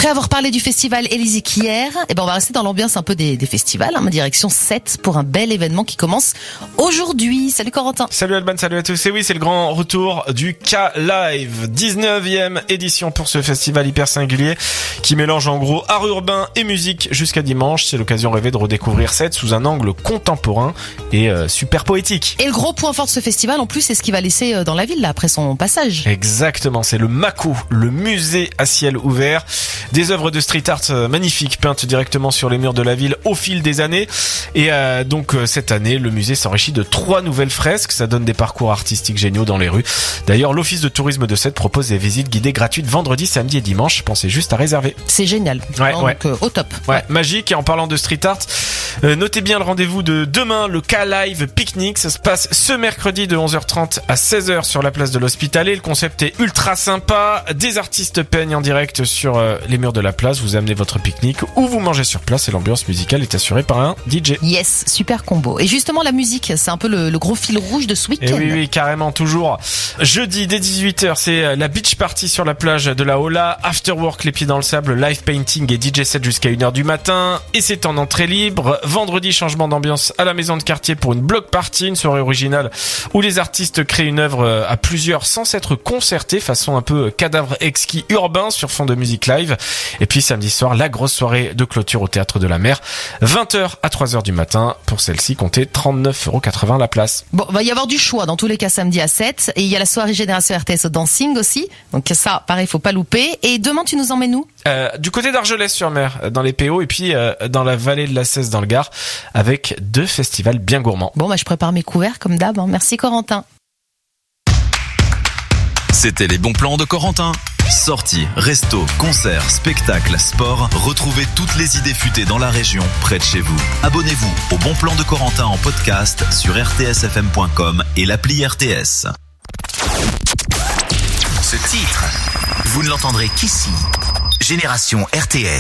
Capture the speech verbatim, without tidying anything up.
Après avoir parlé du festival Elysée hier, eh ben on va rester dans l'ambiance un peu des, des festivals, hein, direction Sète pour un bel événement qui commence aujourd'hui. Salut Corentin. Salut Alban, salut à tous. Et oui, c'est le grand retour du K-Live, dix-neuvième édition pour ce festival hyper singulier qui mélange en gros art urbain et musique jusqu'à dimanche. C'est l'occasion rêvée de redécouvrir Sète sous un angle contemporain et euh, super poétique. Et le gros point fort de ce festival en plus, c'est ce qu'il va laisser dans la ville là, après son passage. Exactement, c'est le Mako, le musée à ciel ouvert. Des œuvres de street art magnifiques peintes directement sur les murs de la ville au fil des années. Et euh, donc euh, cette année, le musée s'enrichit de trois nouvelles fresques. Ça donne des parcours artistiques géniaux dans les rues. D'ailleurs, l'office de tourisme de Sète propose des visites guidées gratuites vendredi, samedi et dimanche. Pensez juste à réserver. C'est génial. Ouais, donc, ouais. Euh, au top. Ouais, ouais, magique. Et en parlant de street art, euh, notez bien le rendez-vous de demain, le K-Live Picnic. Ça se passe ce mercredi de onze heures trente à seize heures sur la place de l'Hospitalet. Le concept est ultra sympa. Des artistes peignent en direct sur euh, les murs de la place. Vous amenez votre pique-nique ou vous mangez sur place et l'ambiance musicale est assurée par un D J. Yes, super combo. Et justement, la musique, c'est un peu le, le gros fil rouge de ce week-end. Et oui, oui, carrément, toujours. Jeudi, dès dix-huit heures, c'est la beach party sur la plage de la Hola. After work, les pieds dans le sable, live painting et D J set jusqu'à une heure du matin. Et c'est en entrée libre. Vendredi, changement d'ambiance à la maison de quartier pour une block party, une soirée originale où les artistes créent une œuvre à plusieurs sans s'être concertés, façon un peu cadavre exquis urbain sur fond de musique live. Et puis samedi soir, la grosse soirée de clôture au Théâtre de la Mer, vingt heures à trois heures du matin. Pour celle-ci, comptez trente-neuf euros quatre-vingts la place. Bon, va y avoir du choix dans tous les cas samedi à Sète. Et il y a la soirée Génération R T S au dancing aussi. Donc ça, pareil, faut pas louper. Et demain, tu nous emmènes où ? euh, Du côté d'Argelès-sur-Mer, dans les P O, et puis euh, dans la vallée de la Cesse dans le Gard, avec deux festivals bien gourmands. Bon, bah je prépare mes couverts comme d'hab. Hein. Merci Corentin. C'était les bons plans de Corentin. Sorties, restos, concerts, spectacles, sport, retrouvez toutes les idées futées dans la région, près de chez vous. Abonnez-vous au Bon Plan de Corentin en podcast sur r t s f m point com et l'appli R T S. Ce titre, vous ne l'entendrez qu'ici. Génération R T S.